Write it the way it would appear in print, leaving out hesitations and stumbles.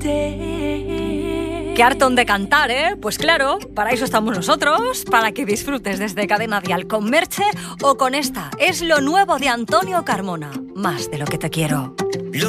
Qué hartón de cantar, ¿eh? Pues claro, para eso estamos nosotros, para que disfrutes desde Cadena Dial con Merche o con esta. Es lo nuevo de Antonio Carmona, Más de lo que te quiero.